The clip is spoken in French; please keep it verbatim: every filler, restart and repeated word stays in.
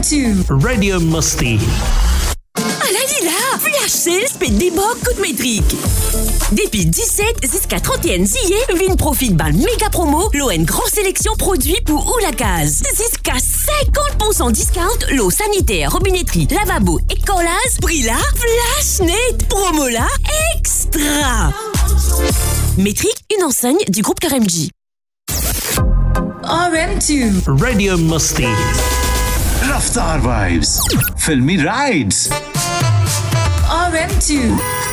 two. Radio Musty. Flash sales pète des bocs coup de métrique. Depuis dix-sept jusqu'à trente et un juillet, vin profite ban méga promo, l'O N grande sélection produits pour ou la case. Jusqu'à cinquante pour cent discount, l'eau sanitaire, robinetterie, lavabo et collage, prix là, flash net, promo là, extra. Métrique, une enseigne du groupe R M G. R M two. Radio Musty. Raftar vibes. Filmy rides. R M two.